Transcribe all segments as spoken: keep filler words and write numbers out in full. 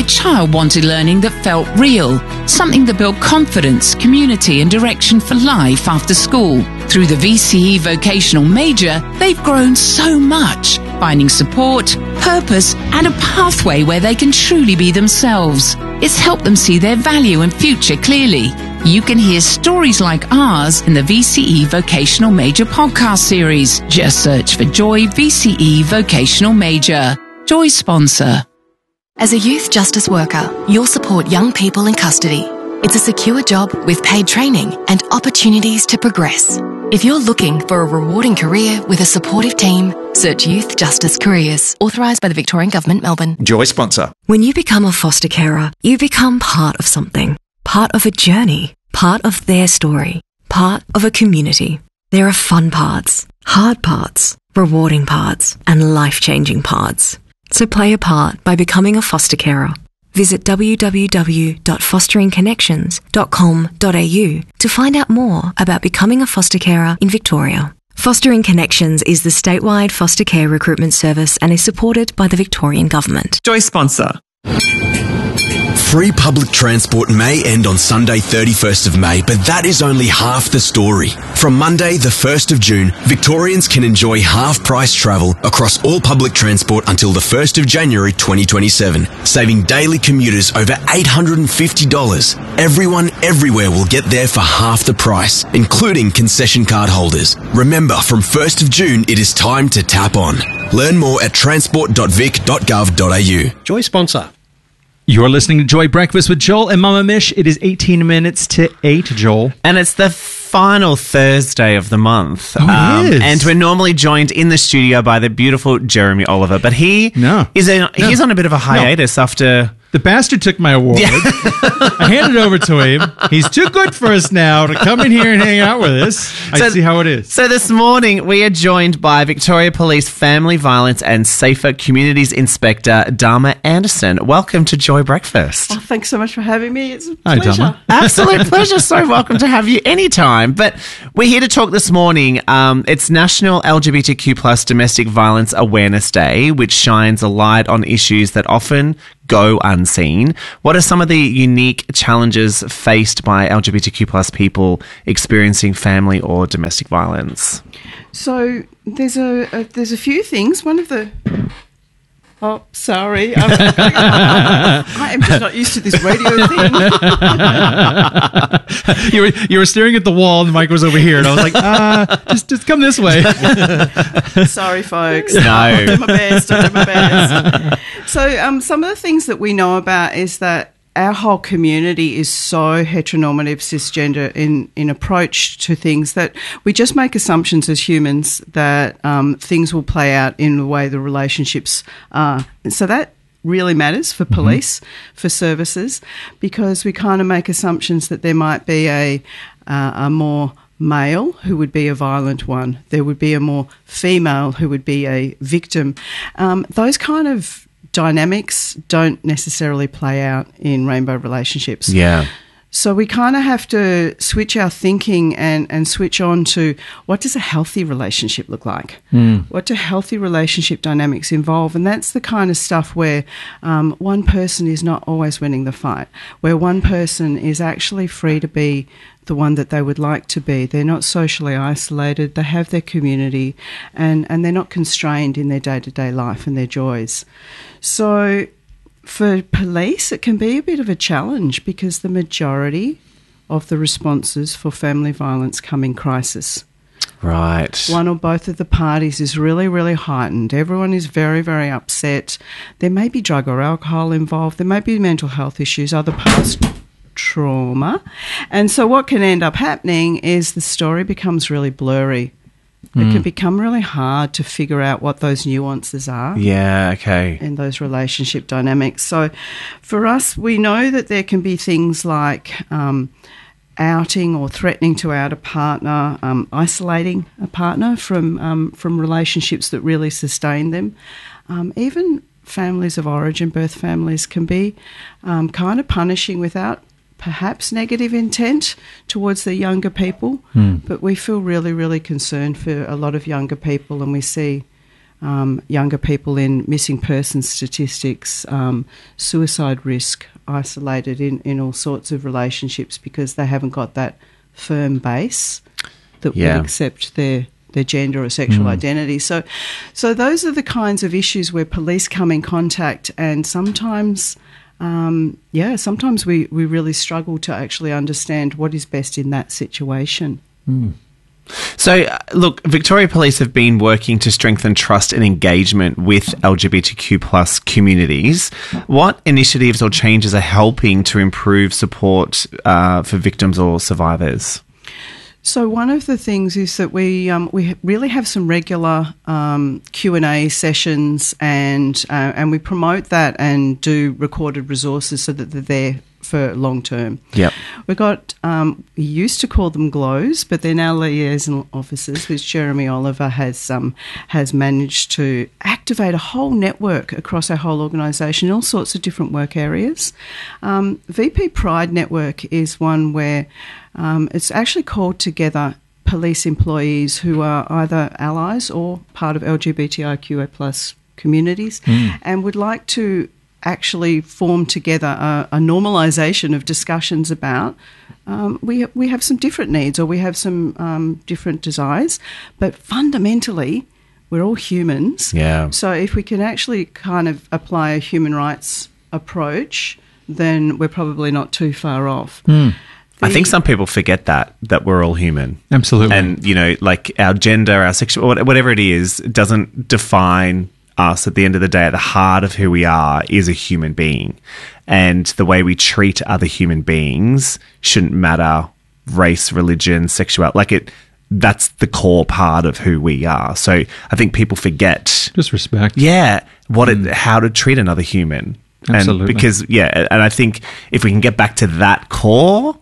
child wanted learning that felt real, something that built confidence, community and direction for life after school. Through the V C E Vocational Major, they've grown so much, finding support, purpose and a pathway where they can truly be themselves. It's helped them see their value and future clearly. You can hear stories like ours in the V C E Vocational Major podcast series. Just search for Joy V C E Vocational Major. Joy sponsor. As a youth justice worker, you'll support young people in custody. It's a secure job with paid training and opportunities to progress. If you're looking for a rewarding career with a supportive team, search Youth Justice Careers. Authorised by the Victorian Government, Melbourne. Joy sponsor. When you become a foster carer, you become part of something. Part of a journey. Part of their story. Part of a community. There are fun parts, hard parts, rewarding parts, and life-changing parts. So play a part by becoming a foster carer. Visit w w w dot fostering connections dot com dot a u to find out more about becoming a foster carer in Victoria. Fostering Connections is the statewide foster care recruitment service and is supported by the Victorian Government. Joy sponsor. Free public transport may end on Sunday thirty-first of May, but that is only half the story. From Monday the first of June, Victorians can enjoy half-price travel across all public transport until the first of January twenty twenty-seven, saving daily commuters over eight hundred fifty dollars. Everyone everywhere will get there for half the price, including concession card holders. Remember, from first of June, it is time to tap on. Learn more at transport dot vic dot gov dot a u. Joy sponsor. You're listening to Joy Breakfast with Joel and Mama Mish. It is eighteen minutes to eight, Joel. And it's the final Thursday of the month. Oh, um, it is. And we're normally joined in the studio by the beautiful Jeremy Oliver. But he No. is a, No. he's on a bit of a hiatus after... The bastard took my award. I handed it over to him. He's too good for us now to come in here and hang out with us. I So- see how it is. So this morning, we are joined by Victoria Police Family Violence and Safer Communities Inspector, Dharma Anderson. Welcome to Joy Breakfast. Oh, thanks so much for having me. It's a Hi, pleasure. Dharma. Absolute pleasure. So welcome to have you anytime. But we're here to talk this morning. Um, it's National L G B T Q plus Domestic Violence Awareness Day, which shines a light on issues that often go unseen. What are some of the unique challenges faced by L G B T Q plus people experiencing family or domestic violence? So there's a, a there's a few things. One of the oh, sorry, I'm, I am just not used to this radio thing. you, were, you were staring at the wall and the mic was over here. And I was like, ah, just, just come this way. Sorry, folks. No. I'll do my best. I'll do my best. So um, some of the things that we know about is that our whole community is so heteronormative, cisgender in, in approach to things that we just make assumptions as humans that um, things will play out in the way the relationships are. So that really matters for police, mm-hmm. for services, because we kind of make assumptions that there might be a, uh, a more male who would be a violent one. There would be a more female who would be a victim. Um, those kind of dynamics don't necessarily play out in rainbow relationships. Yeah. So we kind of have to switch our thinking and, and switch on to what does a healthy relationship look like? Mm. What do healthy relationship dynamics involve? And that's the kind of stuff where um, one person is not always winning the fight, where one person is actually free to be the one that they would like to be. They're not socially isolated. They have their community and, and they're not constrained in their day-to-day life and their joys. So for police, it can be a bit of a challenge because the majority of the responses for family violence come in crisis. Right. One or both of the parties is really, really heightened. Everyone is very, very upset. There may be drug or alcohol involved. There may be mental health issues, other past trauma. And so what can end up happening is the story becomes really blurry. Mm. It can become really hard to figure out what those nuances are. Yeah, okay. In those relationship dynamics. So for us, we know that there can be things like um, outing or threatening to out a partner, um, isolating a partner from, um, from relationships that really sustain them. Um, even families of origin, birth families, can be um, kind of punishing without perhaps negative intent towards the younger people, mm. but we feel really, really concerned for a lot of younger people, and we see um, younger people in missing persons statistics, um, suicide risk, isolated in, in all sorts of relationships because they haven't got that firm base that Yeah. would accept their their gender or sexual Mm. identity. So, so those are the kinds of issues where police come in contact, and sometimes, um, yeah, sometimes we, we really struggle to actually understand what is best in that situation. So, uh, look, Victoria Police have been working to strengthen trust and engagement with L G B T Q plus communities. What initiatives or changes are helping to improve support uh, for victims or survivors? So one of the things is that we um, we really have some regular um, Q and A sessions, and uh, and we promote that and do recorded resources so that they're there for long term. Yep. We've got, um, we used to call them GLOWs, but they're now liaison officers, which Jeremy Oliver has um, has managed to activate a whole network across our whole organisation, all sorts of different work areas. Um, V P Pride Network is one where um, it's actually called together police employees who are either allies or part of L G B T I Q A plus communities mm. and would like to actually form together a, a normalisation of discussions about um, we we have some different needs or we have some um, different desires, but fundamentally we're all humans. Yeah. So if we can actually kind of apply a human rights approach, then we're probably not too far off. Mm. I think some people forget that, that we're all human. Absolutely. And, you know, like our gender, our sexual, whatever it is, doesn't define us. At the end of the day, at the heart of who we are is a human being, and the way we treat other human beings shouldn't matter race, religion, sexuality. Like it, that's the core part of who we are. So I think people forget just respect. Yeah, what it, how to treat another human. Absolutely. And because yeah, and I think if we can get back to that core,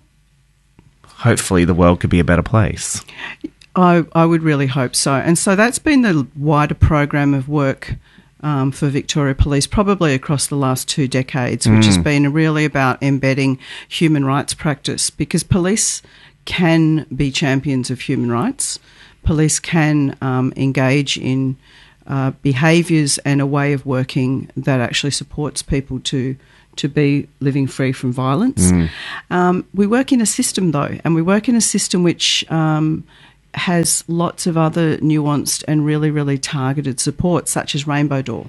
hopefully the world could be a better place. I, I would really hope so. And so that's been the wider program of work um, for Victoria Police probably across the last two decades, which mm. has been really about embedding human rights practice, because police can be champions of human rights. Police can um, engage in uh, behaviours and a way of working that actually supports people to to be living free from violence. Mm. Um, we work in a system, though, and we work in a system which um, has lots of other nuanced and really, really targeted support, such as Rainbow Door.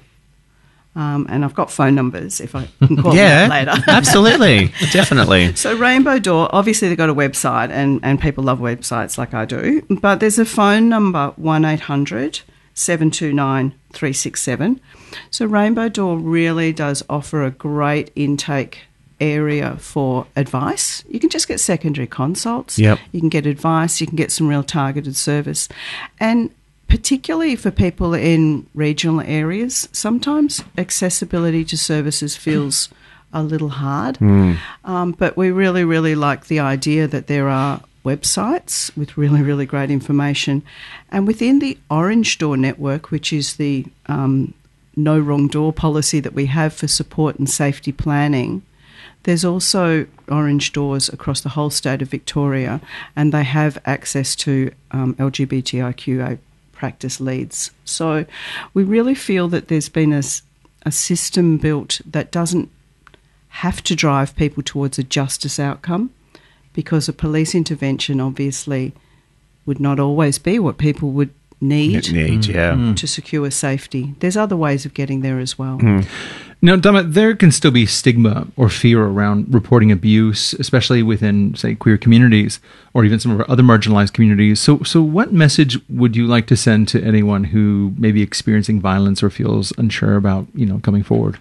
Um, and I've got phone numbers if I can call yeah, them later. Absolutely, definitely. So Rainbow Door, obviously they've got a website, and, and people love websites like I do, but there's a phone number, one eight hundred seven two nine three six seven. So Rainbow Door really does offer a great intake area for advice. You can just get secondary consults. Yep. You can get advice. You can get some real targeted service. And particularly for people in regional areas, sometimes accessibility to services feels a little hard. Mm. Um, but we really, really like the idea that there are websites with really, really great information. And within the Orange Door network, which is the um, no wrong door policy that we have for support and safety planning, there's also Orange Doors across the whole state of Victoria, and they have access to um, L G B T I Q A practice leads. So we really feel that there's been a, a system built that doesn't have to drive people towards a justice outcome, because a police intervention obviously would not always be what people would need, need yeah. to secure safety. There's other ways of getting there as well. Mm. Now, Dama, there can still be stigma or fear around reporting abuse, especially within, say, queer communities or even some of our other marginalized communities. So, so what message would you like to send to anyone who may be experiencing violence or feels unsure about, you know, coming forward?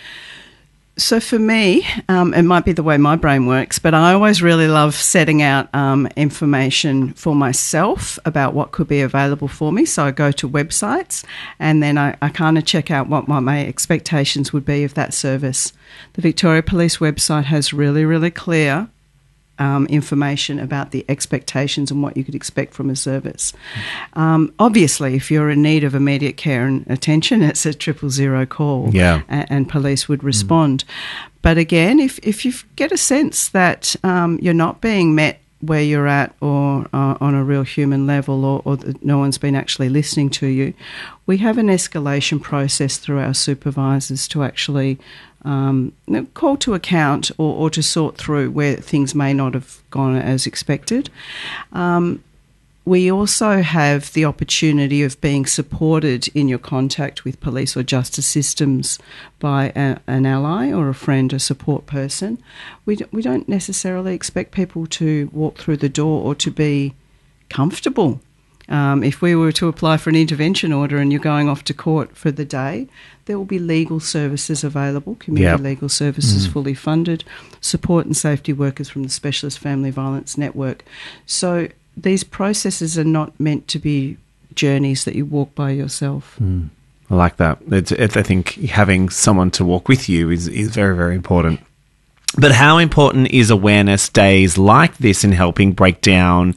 So for me, um, it might be the way my brain works, but I always really love setting out um, information for myself about what could be available for me. So I go to websites and then I, I kind of check out what my, my expectations would be of that service. The Victoria Police website has really, really clear Um, information about the expectations and what you could expect from a service. Um, obviously, if you're in need of immediate care and attention, it's a triple zero call, yeah. and, and police would respond. Mm. But again, if, if you get a sense that um, you're not being met where you're at or uh, on a real human level, or, or that no one's been actually listening to you, we have an escalation process through our supervisors to actually um, call to account or, or to sort through where things may not have gone as expected. Um, We also have the opportunity of being supported in your contact with police or justice systems by a, an ally or a friend, a support person. We, d- we don't necessarily expect people to walk through the door or to be comfortable. Um, if we were to apply for an intervention order and you're going off to court for the day, there will be legal services available, community Yep. legal services Mm. fully funded, support and safety workers from the Specialist Family Violence Network. So these processes are not meant to be journeys that you walk by yourself. Mm. I like that. It's, it, I think having someone to walk with you is, is very, very important. But how important is awareness days like this in helping break down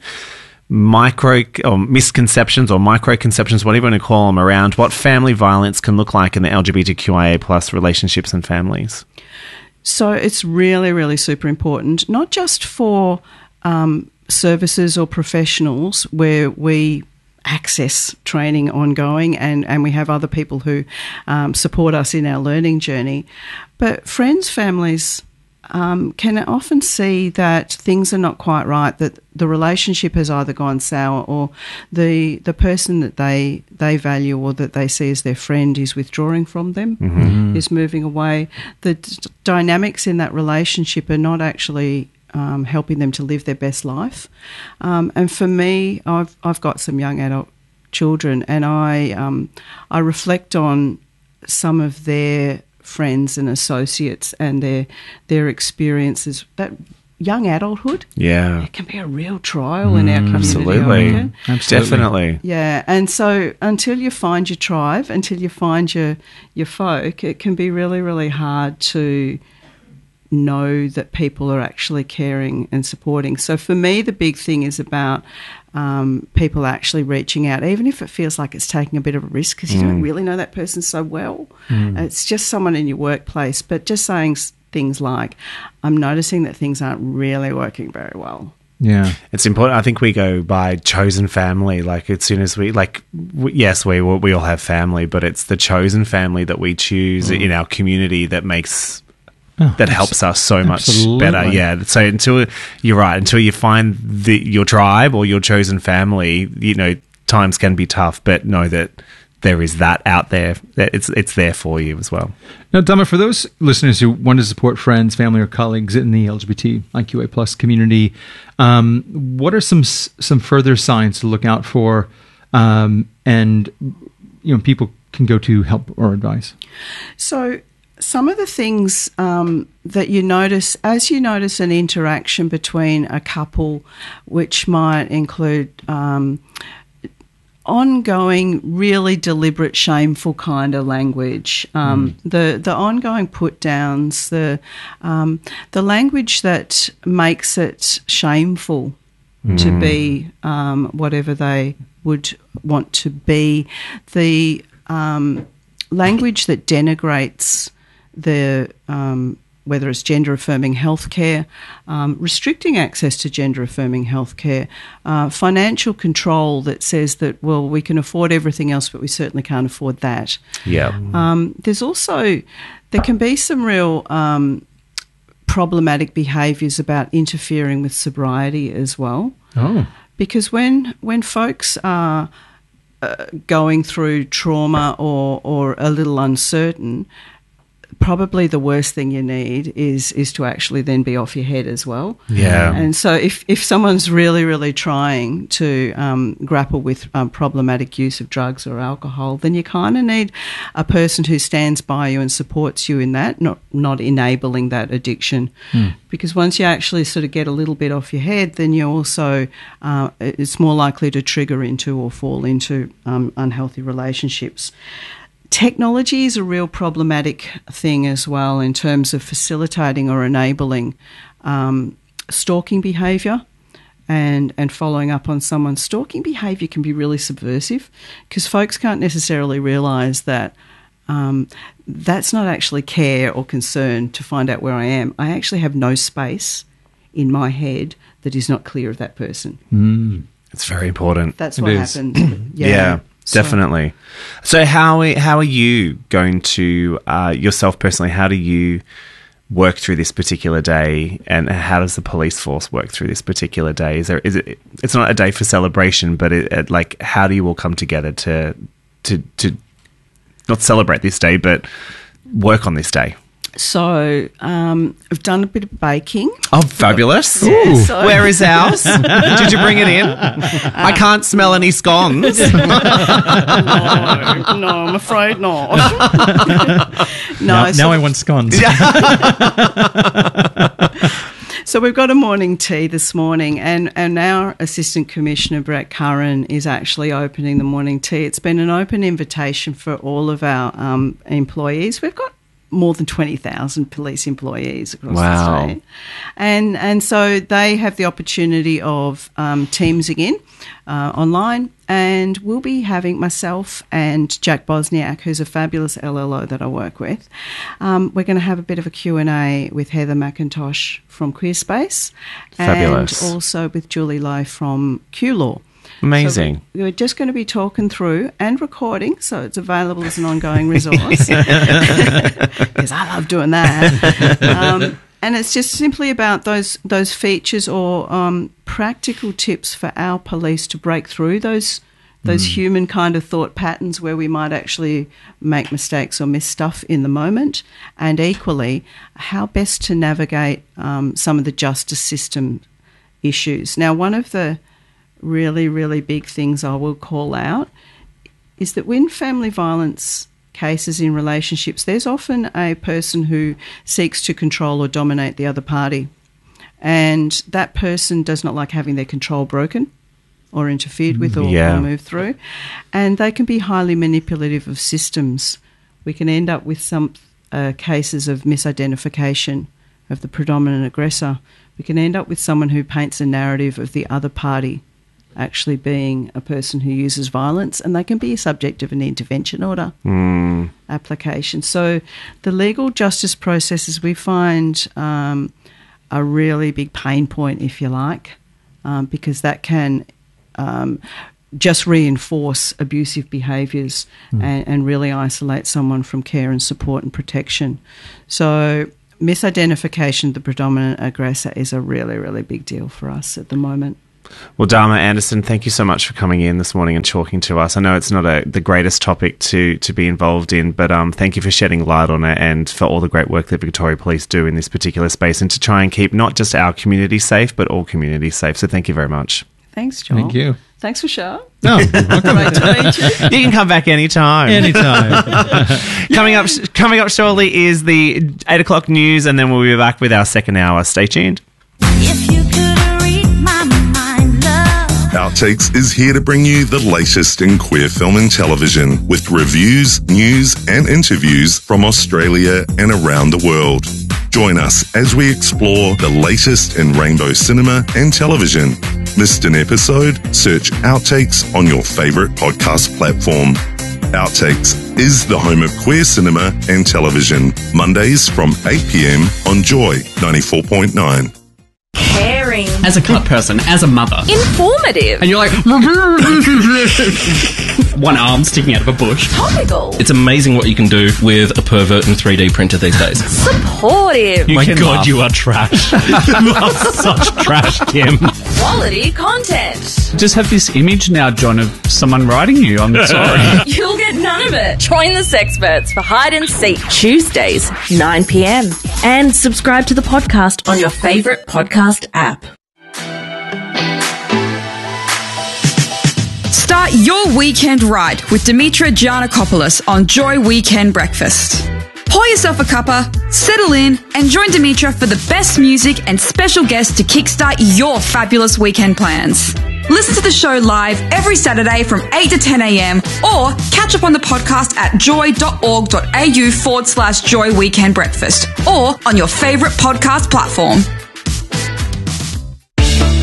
micro or misconceptions or microconceptions, whatever you want to call them, around what family violence can look like in the L G B T Q I A plus relationships and families? So it's really, really super important, not just for um, services or professionals where we access training ongoing and, and we have other people who um, support us in our learning journey, but friends, families um, can often see that things are not quite right, that the relationship has either gone sour or the the person that they they value or that they see as their friend is withdrawing from them, Mm-hmm. is moving away. The d- dynamics in that relationship are not actually Um, helping them to live their best life. Um, and for me, I've I've got some young adult children, and I um, I reflect on some of their friends and associates and their their experiences. That young adulthood, Yeah. it can be a real trial in our community. Absolutely. I reckon. Absolutely. Definitely. Yeah, and so until you find your tribe, until you find your your folk, it can be really, really hard to know that people are actually caring and supporting. So for me, the big thing is about um, people actually reaching out, even if it feels like it's taking a bit of a risk because you Mm. don't really know that person so well. It's just someone in your workplace, but just saying s- things like, I'm noticing that things aren't really working very well. Yeah. It's important. I think we go by chosen family. Like as soon as we, like, w- yes, we we all have family, but it's the chosen family that we choose in our community that makes Oh, that helps us so much absolutely. better. Yeah. So until you're right, until you find the your tribe or your chosen family, you know, times can be tough. But know that there is that out there. That it's it's there for you as well. Now, Dama, for those listeners who want to support friends, family, or colleagues in the L G B T I Q A plus community, um, what are some s- some further signs to look out for, um, and you know, people can go to help or advice? So some of the things um, that you notice, as you notice an interaction between a couple, which might include um, ongoing, really deliberate, shameful kind of language, um, the the ongoing put downs, the um, the language that makes it shameful to be um, whatever they would want to be, the um, language that denigrates the um, whether it's gender-affirming healthcare, um, restricting access to gender-affirming healthcare, uh, financial control that says that, well, we can afford everything else, but we certainly can't afford that. Yeah. Um, there's also, there can be some real um, problematic behaviours about interfering with sobriety as well. Oh. Because when when folks are uh, going through trauma or, or a little uncertain, probably the worst thing you need is is to actually then be off your head as well. Yeah. And so if, if someone's really, really trying to um, grapple with um, problematic use of drugs or alcohol, then you kind of need a person who stands by you and supports you in that, not not enabling that addiction. Because once you actually sort of get a little bit off your head, then you also, uh, it's more likely to trigger into or fall into um, unhealthy relationships. Technology is a real problematic thing as well in terms of facilitating or enabling um, stalking behaviour and, and following up on someone. Stalking behaviour can be really subversive because folks can't necessarily realise that um, that's not actually care or concern to find out where I am. I actually have no space in my head that is not clear of that person. Mm. It's very important. That's It what is. happens. Yeah, Yeah. So- definitely. So how are- how are you going to uh, yourself personally? How do you work through this particular day, and how does the police force work through this particular day? Is there is it? It's not a day for celebration, but it, it, like how do you all come together to to to not celebrate this day, but work on this day? So um, I've done a bit of baking. Oh, fabulous! Yeah, so- Where is ours? Did you bring it in? I can't smell any scones. no, no, I'm afraid not. no, Now, so, now I want scones. so we've got a morning tea this morning, and, and our Assistant Commissioner, Brett Curran, is actually opening the morning tea. It's been an open invitation for all of our um, employees. We've got more than twenty thousand police employees across Wow. the state. And and so they have the opportunity of um, teamsing in uh, online, and we'll be having myself and Jack Bosniak, who's a fabulous L L O that I work with. Um, we're going to have a bit of a Q and A with Heather McIntosh from Queerspace, Fabulous. and also with Julie Lowe from Q Law. Amazing. So we- we're just going to be talking through and recording, so it's available as an ongoing resource. Because I love doing that. Um, and it's just simply about those those features or um, practical tips for our police to break through those those mm. human kind of thought patterns where we might actually make mistakes or miss stuff in the moment, and equally how best to navigate um, some of the justice system issues. Now, one of the really, really big things I will call out is that when family violence cases in relationships, there's often a person who seeks to control or dominate the other party. And that person does not like having their control broken or interfered with or, Yeah. or moved through. And they can be highly manipulative of systems. We can end up with some uh, cases of misidentification of the predominant aggressor. We can end up with someone who paints a narrative of the other party actually being a person who uses violence, and they can be subject of an intervention order Mm. application. So the legal justice processes we find um, a really big pain point, if you like, um, because that can um, just reinforce abusive behaviours mm. and, and really isolate someone from care and support and protection. So misidentification of the predominant aggressor is a really, really big deal for us at the moment. Well, Dharma Anderson, thank you so much for coming in this morning and talking to us. I know it's not a, the greatest topic to, to be involved in, but um, thank you for shedding light on it and for all the great work that Victoria Police do in this particular space and to try and keep not just our community safe, but all communities safe. So thank you very much. Thanks, Joel. Thank you. Thanks for showing. No, welcome. Great to meet you. You can come back anytime. Anytime. Coming up, coming up shortly is the eight o'clock news, and then we'll be back with our second hour. Stay tuned. If you could read my mind, love. Outtakes is here to bring you the latest in queer film and television with reviews, news and interviews from Australia and around the world. Join us as we explore the latest in rainbow cinema and television. Missed an episode? Search Outtakes on your favourite podcast platform. Outtakes is the home of queer cinema and television. Mondays from eight p.m. on Joy ninety-four point nine. Caring. As a cut person, as a mother. Informative. And you're like, one arm sticking out of a bush. Topical. It's amazing what you can do with a pervert and three D printer these days. Supportive. You My can God, laugh. you are trash. You are such trash, Kim. Quality content. Just have this image now, John, of someone writing you. I'm sorry. You'll get none of it. Join the Sexperts for Hide and Seek Tuesdays, nine p.m. And subscribe to the podcast on your favourite podcast app. Start your weekend right with Dimitra Giannakopoulos on Joy Weekend Breakfast. Pour yourself a cuppa, settle in, and join Dimitra for the best music and special guests to kickstart your fabulous weekend plans. Listen to the show live every Saturday from eight to ten a.m. or catch up on the podcast at joy.org.au forward slash Joy Weekend Breakfast or on your favourite podcast platform.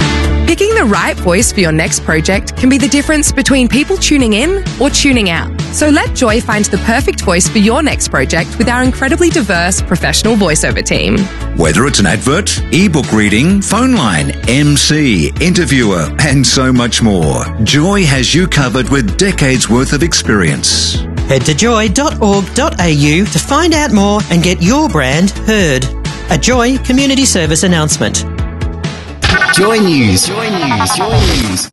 Picking the right voice for your next project can be the difference between people tuning in or tuning out. So let Joy find the perfect voice for your next project with our incredibly diverse professional voiceover team. Whether it's an advert, ebook reading, phone line, M C, interviewer, and so much more, Joy has you covered with decades worth of experience. Head to joy dot org dot a u to find out more and get your brand heard. A Joy Community Service announcement. Joy News. Joy News. Joy News.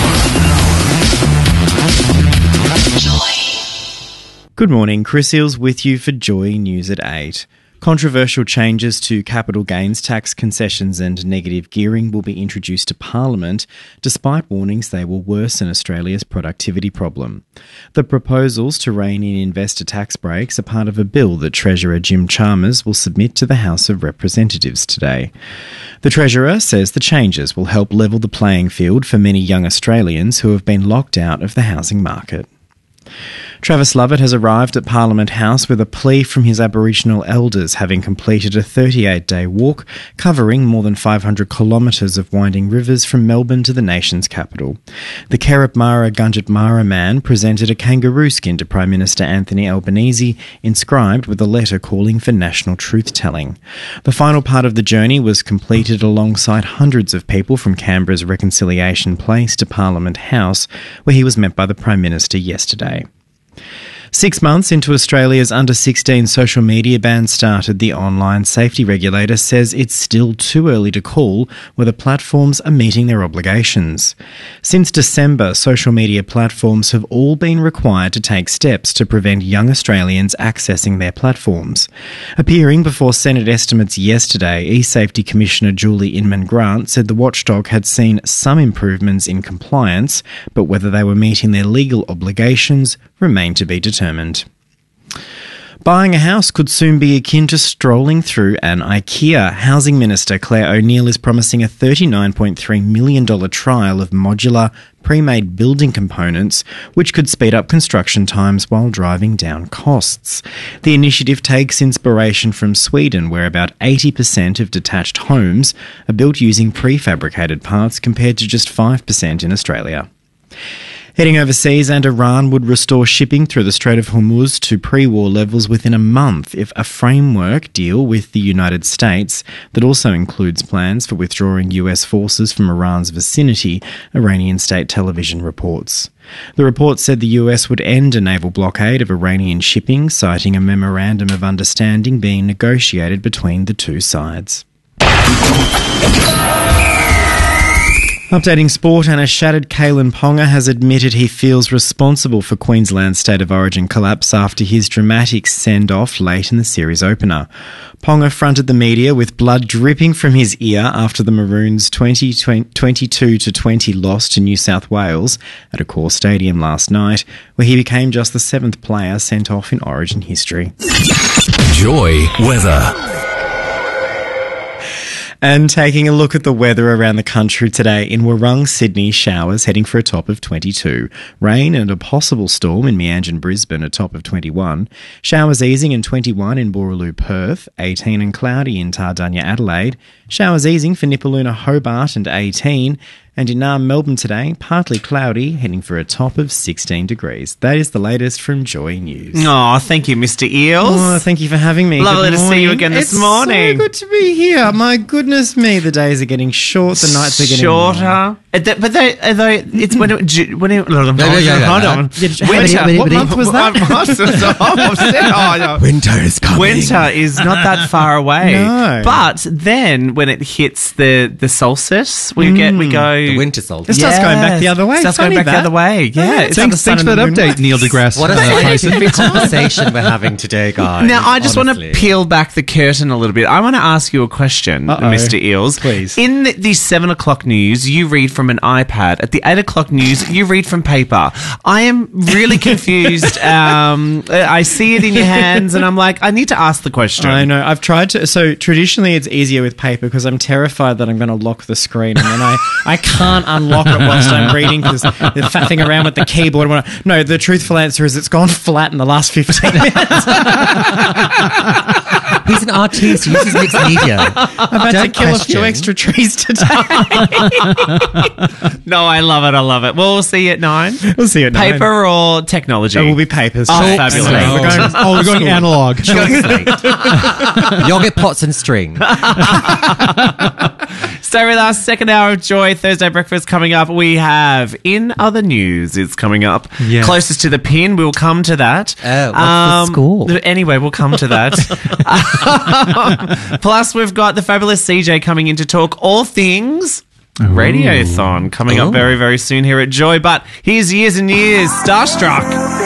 Good morning, Chris Eels with you for Joy News at eight. Controversial changes to capital gains tax concessions and negative gearing will be introduced to Parliament, despite warnings they will worsen Australia's productivity problem. The proposals to rein in investor tax breaks are part of a bill that Treasurer Jim Chalmers will submit to the House of Representatives today. The Treasurer says the changes will help level the playing field for many young Australians who have been locked out of the housing market. Travis Lovett has arrived at Parliament House with a plea from his Aboriginal elders, having completed a thirty-eight day walk covering more than five hundred kilometres of winding rivers from Melbourne to the nation's capital. The Kerrip-Mara Gunditjmara man presented a kangaroo skin to Prime Minister Anthony Albanese, inscribed with a letter calling for national truth-telling. The final part of the journey was completed alongside hundreds of people from Canberra's Reconciliation Place to Parliament House, where he was met by the Prime Minister yesterday. Six months into Australia's under sixteen social media ban started, the online safety regulator says it's still too early to call whether platforms are meeting their obligations. Since December, social media platforms have all been required to take steps to prevent young Australians accessing their platforms. Appearing before Senate estimates yesterday, eSafety Commissioner Julie Inman-Grant said the watchdog had seen some improvements in compliance, but whether they were meeting their legal obligations remained to be determined. Buying a house could soon be akin to strolling through an IKEA. Housing Minister Claire O'Neill is promising a thirty-nine point three million dollars trial of modular, pre-made building components, which could speed up construction times while driving down costs. The initiative takes inspiration from Sweden, where about eighty percent of detached homes are built using prefabricated parts compared to just five percent in Australia. Heading overseas, and Iran would restore shipping through the Strait of Hormuz to pre-war levels within a month if a framework deal with the United States that also includes plans for withdrawing U S forces from Iran's vicinity, Iranian state television reports. The report said the U S would end a naval blockade of Iranian shipping, citing a memorandum of understanding being negotiated between the two sides. Updating sport, and a shattered Kalen Ponga has admitted he feels responsible for Queensland's State of Origin collapse after his dramatic send-off late in the series opener. Ponga fronted the media with blood dripping from his ear after the Maroons' twenty-two to twenty loss to New South Wales at Accor Stadium last night, where he became just the seventh player sent off in Origin history. Joy weather. And taking a look at the weather around the country today, in Warrung, Sydney, showers heading for a top of twenty-two. Rain and a possible storm in Meanjin, Brisbane, a top of twenty-one. Showers easing in twenty-one in Boorloo, Perth. eighteen and cloudy in Tardunya, Adelaide. Showers easing for Nipaluna, Hobart, and eighteen. And in Naarm, Melbourne today, partly cloudy, heading for a top of sixteen degrees. That is the latest from Joy News. Oh, thank you, Mister Eels. Oh, thank you for having me. Lovely Good to morning. see you again this it's morning. So good to be here. My goodness me, the days are getting short, the nights are getting shorter. Long. Uh, th- but they, uh, they, it's when it, ju- when it, hold on, Yeah, yeah, yeah, hold yeah. on. Yeah, Winter. what month was that? oh, no. Winter is coming. Winter is not that far away. No. But then when it hits the, the solstice, we get we go The winter solstice. It starts going back the other way. It starts going Funny back that. the other way. Yeah. it's Thanks, thanks for that update, Neil deGrasse. What a uh, scientific conversation we're having today, guys. Now, I just want honestly. to peel back the curtain a little bit. I want to ask you a question, Uh-oh. Mister Eels. Please. In the, the seven o'clock news, you read from an iPad. At the eight o'clock news, you read from paper. I am really confused. um, I see it in your hands, and I'm like, I need to ask the question. I know. I've tried to. So traditionally, it's easier with paper because I'm terrified that I'm going to lock the screen, and then I, I can't unlock it whilst I'm reading because they're faffing around with the keyboard. When I, no, the truthful answer is it's gone flat in the last fifteen minutes. He's an artist. He uses mixed media. I'm about Don't to kill question. a few extra trees today. No, I love it. I love it. Well, we'll see you at nine. We'll see you at nine. Paper or technology? It will be papers. Oh, Slate. fabulous. Slate. We're going, oh, we're going analog. Yogurt pots and string. Stay with us. Second hour of Joy Thursday breakfast coming up. We have In Other News is coming up. Yes. Closest to the pin. We'll come to that. Oh, what's the score? Anyway, we'll come to that. Plus, we've got the fabulous C J coming in to talk all things Radiothon coming up Ooh. very, very soon here at Joy. But here's Years and Years, Starstruck.